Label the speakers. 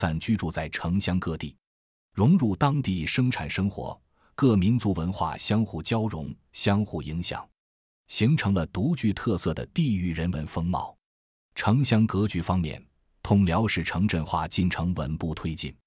Speaker 1: 散居住在城乡各地，融入当地生产生活，各民族文化相互交融、相互影响，形成了独具特色的地域人文风貌。城乡格局方面，通辽市城镇化进程稳步推进。